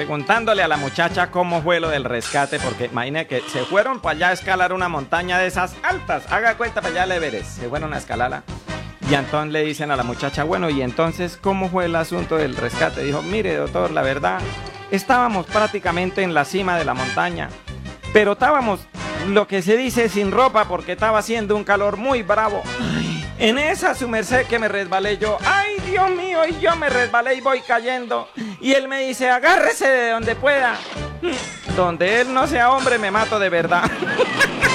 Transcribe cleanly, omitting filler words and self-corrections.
preguntándole a la muchacha cómo fue lo del rescate, porque imagine que se fueron para allá a escalar una montaña de esas altas, haga cuenta para allá al Everest, se fueron a escalarla. Y entonces le dicen a la muchacha, bueno, y entonces, ¿cómo fue el asunto del rescate? Dijo, mire, doctor, la verdad, estábamos prácticamente en la cima de la montaña, pero estábamos, lo que se dice, sin ropa, porque estaba haciendo un calor muy bravo. En esa, su merced, que me resbalé yo. ¡Ay, Dios mío! Y yo me resbalé y voy cayendo. Y él me dice, agárrese de donde pueda. Donde él no sea hombre, me mato de verdad.